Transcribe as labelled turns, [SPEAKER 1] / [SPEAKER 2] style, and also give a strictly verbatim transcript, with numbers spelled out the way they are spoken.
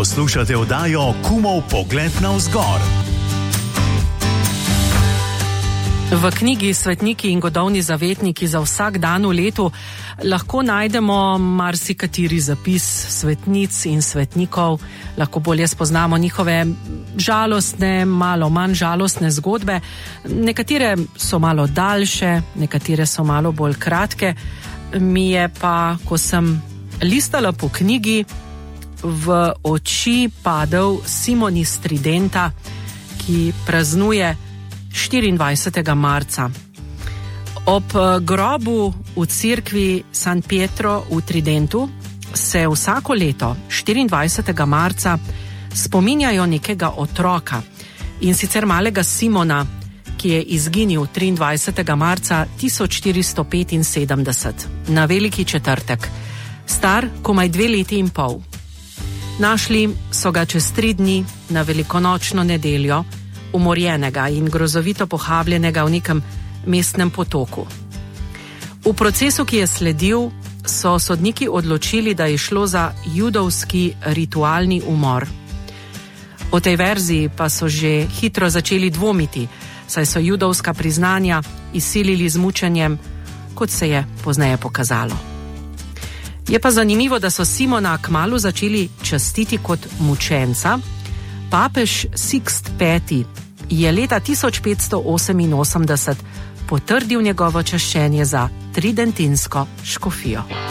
[SPEAKER 1] Poslušate oddajo Kumov pogled navzgor.
[SPEAKER 2] V knjigi Svetniki in godovni zavetniki za vsak dan v letu lahko najdemo marsikateri zapis svetnic in svetnikov, lahko bolje spoznamo njihove žalostne, malo manj žalostne zgodbe. Nekatere so malo daljše, nekatere so malo bolj kratke. Mi je pa, ko sem listala po knjigi, v oči padel Simon iz Tridenta, ki praznuje štiriindvajsetega marca. Ob grobu v cerkvi San Pietro v Tridentu se vsako leto štiriindvajsetega marca spominjajo nekega otroka, in sicer malega Simona, ki je izginil triindvajsetega marca tisoč štiristo petinsedemdeset na veliki četrtek, star komaj dve leti in pol. Našli so ga čez tri dni na velikonočno nedeljo, umorjenega in grozovito pohabljenega v nekem mestnem potoku. V procesu, ki je sledil, so sodniki odločili, da je šlo za judovski ritualni umor. O tej verziji pa so že hitro začeli dvomiti, saj so judovska priznanja izsilili z mučenjem, kot se je pozneje pokazalo. Je pa zanimivo, da so Simona kmalu začeli častiti kot mučenca. Papež Sixt peti je leta tisoč petsto oseminosemdeset potrdil njegovo čaščenje za tridentinsko škofijo.